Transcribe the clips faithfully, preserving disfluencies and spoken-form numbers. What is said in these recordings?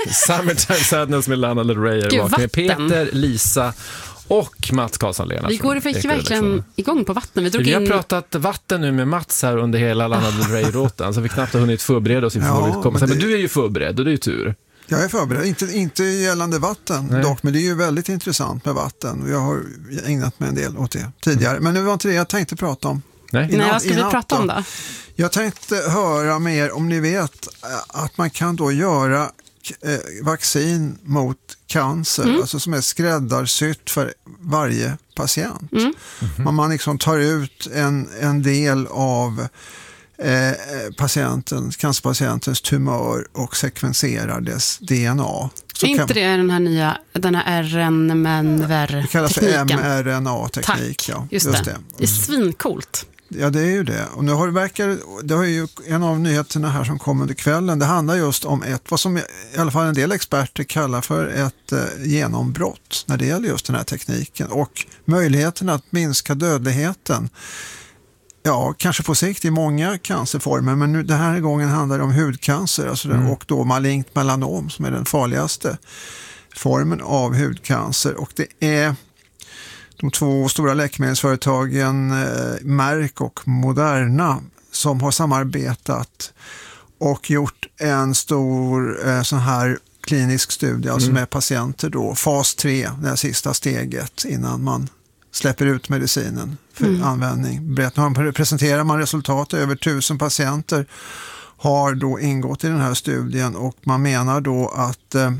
Summertime Sadness med Lana Del Rey. Gud, vatten. Peter, Lisa och Mats Karlsson-Lena. Vi går faktiskt verkligen igång på vatten. Vi, drog vi har in... pratat vatten nu med Mats här under hela Lana Del Rey-råten, så vi knappt har hunnit förbereda oss inför ja, vad vi kommer. Men, det... men du är ju förberedd och det är ju tur. Jag är förberedd, inte, inte gällande vatten Nej. dock, men det är ju väldigt intressant med vatten. Jag har ägnat mig en del åt det tidigare. Mm. Men nu var inte det jag tänkte prata om. Nej, innan, Nej vad ska vi prata om då? Jag tänkte höra mer om ni vet att man kan då göra eh, vaccin mot cancer, mm. alltså som är skräddarsytt för varje patient. Mm. Mm-hmm. Man, man liksom tar ut en, en del av eh, patienten, cancerpatientens tumör och sekvenserar dess D N A. Så inte kan... det är den här nya, den här R N M-ver-tekniken? Det kallas för M R N A-teknik. Tack, ja, just, just det. det. Det är svincoolt. Ja, det är ju det. Och nu har det verkar, det har ju en av nyheterna här som kom under kvällen. Det handlar just om ett, vad som i alla fall en del experter kallar för ett eh, genombrott när det gäller just den här tekniken. Och möjligheten att minska dödligheten. Ja, kanske på sikt i många cancerformer, men nu, den här gången handlar det om hudcancer alltså mm. och då malignt melanom som är den farligaste formen av hudcancer. Och det är de två stora läkemedelsföretagen eh, Merck och Moderna som har samarbetat och gjort en stor eh, sån här klinisk studie, alltså mm. med patienter då, fas tre, det här sista steget innan man släpper ut medicinen för mm. användning. Nu presenterar man resultat, över tusen patienter har då ingått i den här studien och man menar då att eh,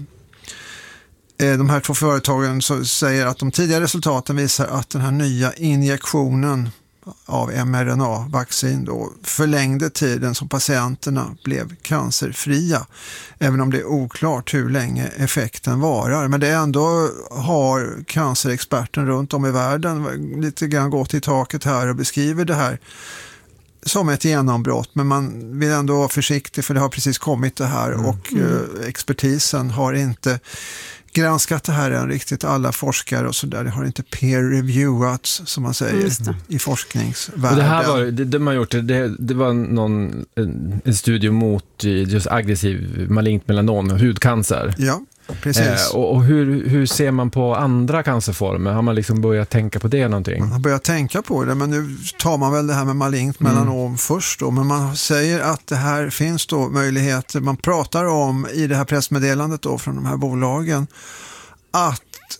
de här två företagen så säger att de tidigare resultaten visar att den här nya injektionen av mRNA-vaccin då förlängde tiden som patienterna blev cancerfria, även om det är oklart hur länge effekten varar. Men det ändå har cancerexperten runt om i världen lite grann gått i taket här och beskriver det här som ett genombrott, men man vill ändå vara försiktig för det har precis kommit det här mm. och mm. eh, expertisen har inte granskat det här än riktigt, alla forskare och sådär, det har inte peer-reviewats som man säger i forskningsvärlden. Och det här var, det, det man gjort, det, det var någon, en, en studie mot just aggressiv malignt melanom och hudcancer. Ja, precis. Eh, och och hur, hur ser man på andra cancerformer? Har man liksom börjat tänka på det någonting? Man har börjat tänka på det, men nu tar man väl det här med malignt melanom mm. först då, men man säger att det här finns då möjligheter, man pratar om i det här pressmeddelandet då från de här bolagen att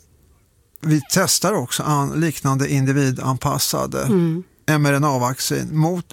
vi testar också an, liknande individanpassade mm. mRNA-vaccin mot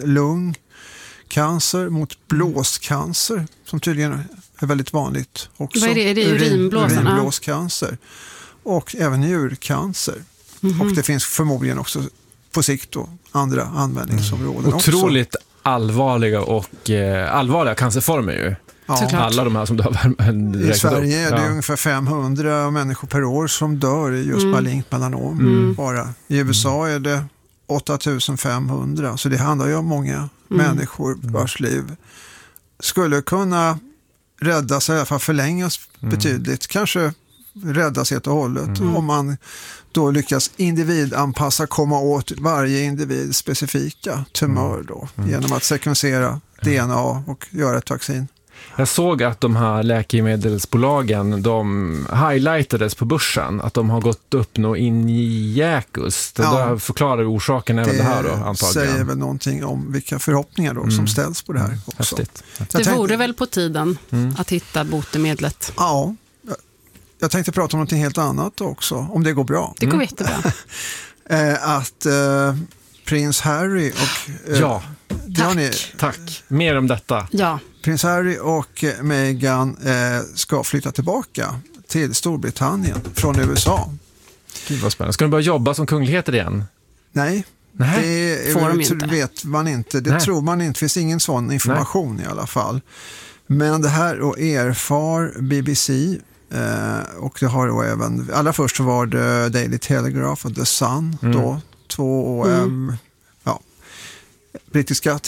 lungcancer, mot blåscancer som tydligen är väldigt vanligt också. Vad är det? Är det urinblåsan? Urinblåscancer och även njurcancer. Mm-hmm. Och det finns förmodligen också på sikt då andra användningsområden mm. också. Otroligt allvarliga och eh, allvarliga cancerformer ju. Ja. Alla de här som dör. I Sverige är det ja. ungefär femhundra människor per år som dör i just mm. malignt melanom. Mm. Bara. I U S A är det åtta tusen femhundra. Så det handlar ju om många mm. människor vars liv skulle kunna räddas, i alla fall förlängas mm. betydligt. Kanske räddas helt och hållet. Mm. Om man då lyckas individanpassa, komma åt varje individs specifika tumör då. Mm. Genom att sekvensera D N A och göra ett vaccin. Jag såg att de här läkemedelsbolagen, de highlightades på börsen, att de har gått upp nå in i Jäkus. Det ja, förklarar orsaken även det, det här då, antagligen. Det säger väl någonting om vilka förhoppningar då mm. som ställs på det här också. Häftigt. Det tänkte, vore väl på tiden mm. att hitta botemedlet. Ja, jag, jag tänkte prata om något helt annat också, om det går bra. Det går mm. jättebra. att eh, prins Harry och... Eh, ja, tack. Ni, tack. Mer om detta. Ja. Prins Harry och Meghan eh, ska flytta tillbaka till Storbritannien från U S A. Gud vad spännande. Ska de börja jobba som kungligheter igen? Nej, Nej. det Får de inte. vet man inte. Det Nej. tror man inte. Det finns ingen sån information Nej. i alla fall. Men det här och erfar B B C eh, och det har då även, allra först var det Daily Telegraph och The Sun mm. då, två mm. eh, ja, brittiska